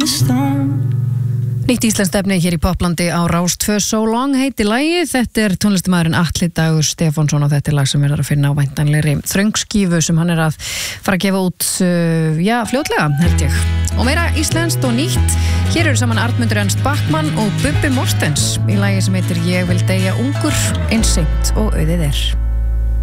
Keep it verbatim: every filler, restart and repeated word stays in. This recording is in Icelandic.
Nýtt íslenskt efni hér í Poplandi á Rás tvö So Long heiti lagið. Þetta er tónlistarmaðurinn Atli Dagur Stefánsson og þetta er lag sem er að finna á væntanlegri þröngskífu sem hann er að fara að gefa út uh, já, fljótlega held ég. Og meira íslenskt og nýtt. Hér eru saman Arnmundur Ernst Backman og Bubbi Mortens í lagi sem heitir Ég vil deyja ungur, eins seint og auðið er.